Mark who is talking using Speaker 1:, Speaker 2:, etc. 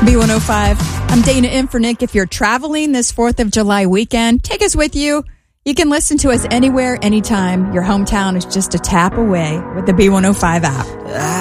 Speaker 1: B105. I'm Dana in for Nick. If you're traveling this 4th of July weekend, take us with you. You can listen to us anywhere, anytime. Your hometown is just a tap away with the B105 app.